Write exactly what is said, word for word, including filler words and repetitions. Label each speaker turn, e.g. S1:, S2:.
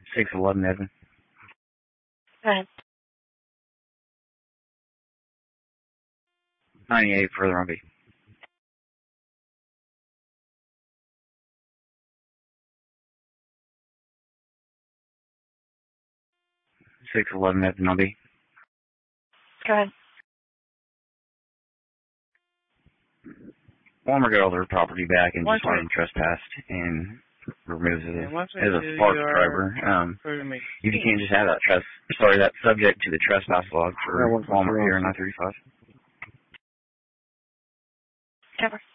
S1: six eleven Evan.
S2: Go ahead.
S1: ninety-eight further on B. six eleven Evan on B.
S2: Go ahead.
S1: Former got all their property back and
S3: Once
S1: just wanted them trespassed and removes it
S3: And once we
S1: as a
S3: do
S1: spark
S3: your
S1: driver. Um,
S3: permit.
S1: if you can't just have that tres sorry, that subject to the trespass log for Walmart here in I thirty-five.
S2: Cover.